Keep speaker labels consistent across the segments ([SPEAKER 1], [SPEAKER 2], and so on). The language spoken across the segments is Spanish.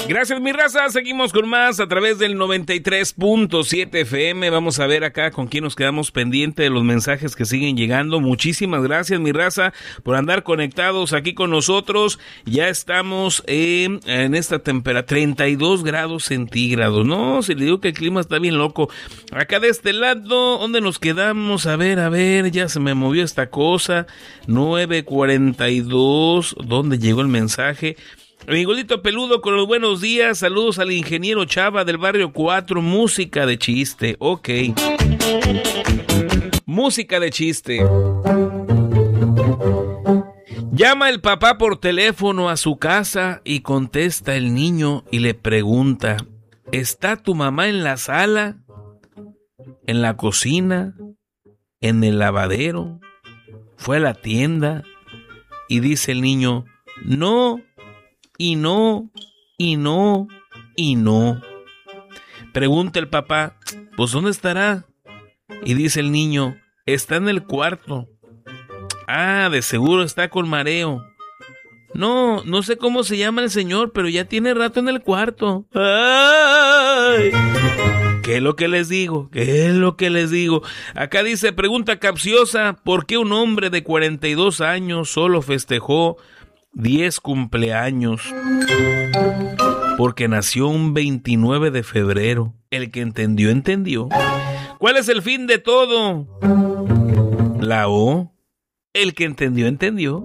[SPEAKER 1] Gracias, mi raza. Seguimos con más a través del 93.7 FM. Vamos a ver acá con quién nos quedamos pendiente de los mensajes que siguen llegando. Muchísimas gracias, mi raza, por andar conectados aquí con nosotros. Ya estamos en esta temperatura, 32 grados centígrados. No, si le digo que el clima está bien loco. Acá de este lado, ¿dónde nos quedamos? A ver, ya se me movió esta cosa. 9:42. ¿Dónde llegó el mensaje? Mi golito peludo con los buenos días. Saludos al ingeniero Chava del barrio 4. Música de chiste. Ok. Música de chiste. Llama el papá por teléfono a su casa y contesta el niño y le pregunta: ¿está tu mamá en la sala? ¿En la cocina? ¿En el lavadero? ¿Fue a la tienda? Y dice el niño: no. Y no, y no, y no. Pregunta el papá: pues ¿dónde estará? Y dice el niño: está en el cuarto. Ah, de seguro está con mareo. No sé cómo se llama el señor, pero ya tiene rato en el cuarto. ¡Ay! ¿Qué es lo que les digo? Acá dice, pregunta capciosa: ¿por qué un hombre de 42 años solo festejó 10 cumpleaños? Porque nació un 29 de febrero. El que entendió, entendió. ¿Cuál es el fin de todo? La O. El que entendió, entendió.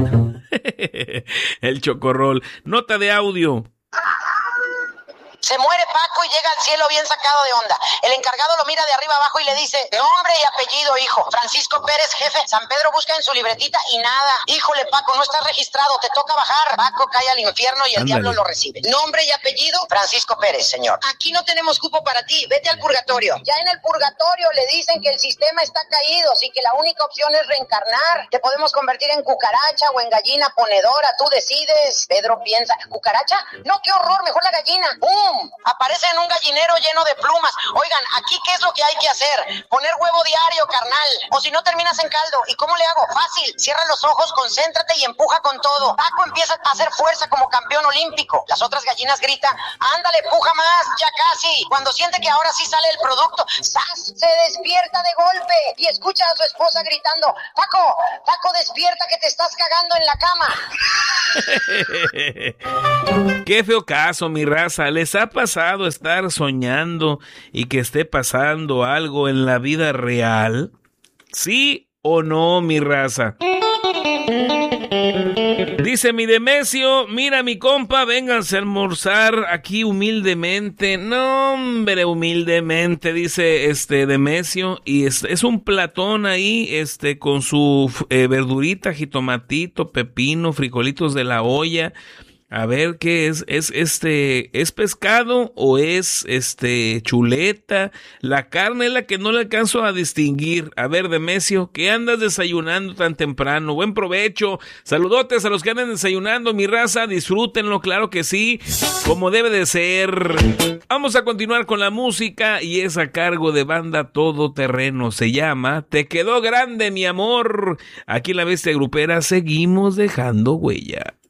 [SPEAKER 1] El chocorrol. Nota de audio.
[SPEAKER 2] Se muere Paco y llega al cielo bien sacado de onda. El encargado lo mira de arriba abajo y le dice: nombre y apellido, hijo. Francisco Pérez, jefe. San Pedro busca en su libretita y nada. Híjole, Paco, no estás registrado, te toca bajar. Paco cae al infierno y el diablo lo recibe. Nombre y apellido: Francisco Pérez, señor. Aquí no tenemos cupo para ti, vete al purgatorio. Ya en el purgatorio le dicen que el sistema está caído, así que la única opción es reencarnar. Te podemos convertir en cucaracha o en gallina ponedora, tú decides. Pedro piensa: ¿cucaracha? No, qué horror, mejor la gallina. ¡Bum! Aparece en un gallinero lleno de plumas. Oigan, aquí ¿qué es lo que hay que hacer? Poner huevo diario, carnal. O si no terminas en caldo. ¿Y cómo le hago? Fácil. Cierra los ojos, concéntrate y empuja con todo. Paco empieza a hacer fuerza como campeón olímpico. Las otras gallinas gritan: ándale, puja más, ya casi. Cuando siente que ahora sí sale el producto, ¡zas! Se despierta de golpe y escucha a su esposa gritando: Paco, despierta que te estás cagando en la cama.
[SPEAKER 1] Qué feo caso, mi raza. ¿Les ha pasado estar soñando y que esté pasando algo en la vida real? ¿Sí o no, mi raza? Dice mi Demesio: mira, mi compa, vénganse a almorzar aquí humildemente. No, hombre, humildemente, dice Demesio. Y es un platón ahí, con su verdurita, jitomatito, pepino, frijolitos de la olla. A ver, ¿qué es? ¿Es pescado o es chuleta? La carne es la que no le alcanzo a distinguir. A ver, Demesio, ¿qué andas desayunando tan temprano? Buen provecho. Saludotes a los que andan desayunando, mi raza. Disfrútenlo, claro que sí, como debe de ser. Vamos a continuar con la música y es a cargo de Banda Todoterreno. Se llama Te Quedó Grande, mi amor. Aquí en la Bestia Grupera seguimos dejando huella.